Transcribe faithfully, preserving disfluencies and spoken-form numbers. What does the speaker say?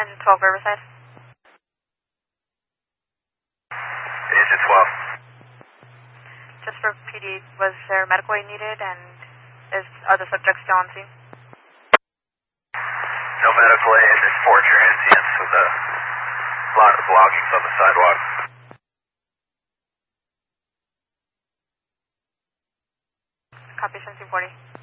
twelve Riverside. Is it twelve? Just for P D, was there medical aid needed, and is are the subjects still on scene? No medical aid, there's four transients with a lot of blockings on the sidewalk. Copy seventeen forty.